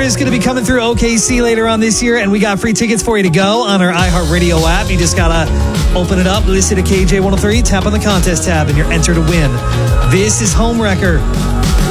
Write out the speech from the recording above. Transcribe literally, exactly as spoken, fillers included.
is going to be coming through O K C later on this year, and we got free tickets for you to go on our iHeartRadio app. You just got to open it up, listen to K J one oh three, tap on the contest tab, and you're entered to win. This is Homewrecker.